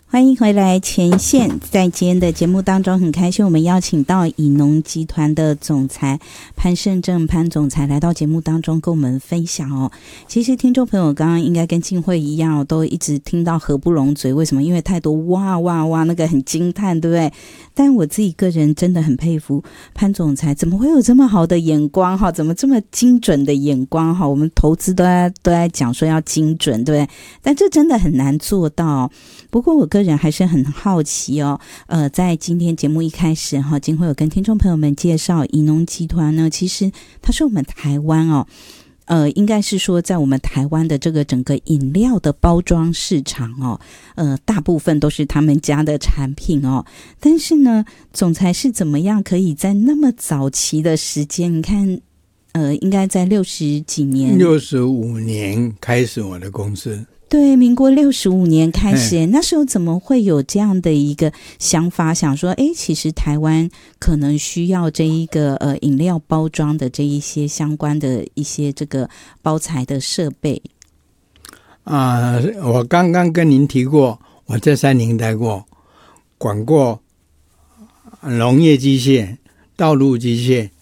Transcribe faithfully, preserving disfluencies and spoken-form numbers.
欢迎回来前线。在今天的节目当中，很开心我们邀请到以农集团的总裁潘胜正潘总裁来到节目当中跟我们分享哦。其实听众朋友刚刚应该跟静慧一样、哦、都一直听到合不拢嘴，为什么？因为太多哇哇哇，那个很惊叹，对不对？但我自己个人真的很佩服潘总裁，怎么会有这么好的眼光哈？怎么这么精准的眼光哈？我们投资都在都在讲说要精准，对不对？但这真的很难做到。不过我个人还是很好奇哦，呃，在今天节目一开始哈，今会有跟听众朋友们介绍以农集团呢，其实它是我们台湾哦，呃，应该是说在我们台湾的这个整个饮料的包装市场哦，呃，大部分都是他们家的产品哦。但是呢，总裁是怎么样可以在那么早期的时间，你看，呃，应该在六十几年， 六十五年开始我的公司。 对，民国六十五年开始，那时候怎么会有这样的一个想法，想说，哎，其实台湾可能需要这一个呃饮料包装的这一些相关的一些这个包材的设备啊、呃，我刚刚跟您提过，我在三菱待过，管过农业机械、道路机械、